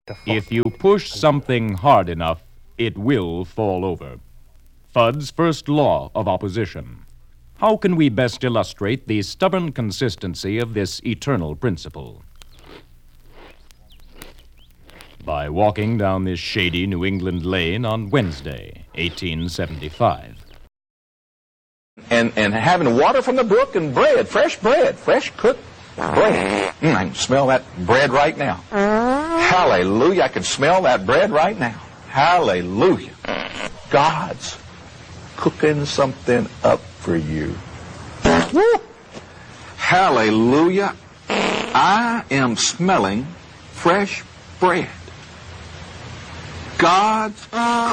If you push something hard enough, it will fall over. Fudd's first law of opposition. How can we best illustrate the stubborn consistency of this eternal principle? By walking down this shady New England lane on Wednesday, 1875. And having water from the brook and bread, fresh cooked bread. I can smell that bread right now. Hallelujah, I can smell that bread right now. Hallelujah. God's cooking something up for you. Woo. Hallelujah. I am smelling fresh bread. God's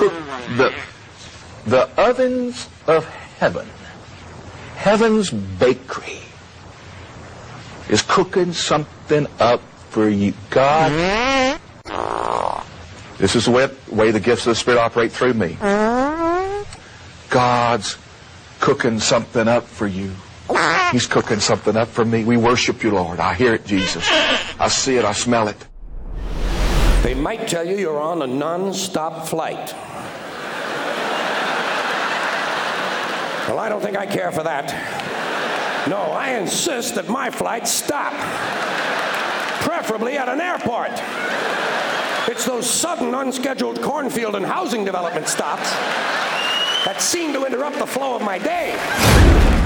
the ovens of heaven. Heaven's bakery is cooking something up for you. God, this is the way the gifts of the Spirit operate through me. God's cooking something up for you. He's cooking something up for me. We worship you, Lord. I hear it, Jesus. I see it. I smell it. They might tell you you're on a non-stop flight. Well, I don't think I care for that. No, I insist that my flights stop. Preferably at an airport. It's those sudden, unscheduled cornfield and housing development stops that seem to interrupt the flow of my day.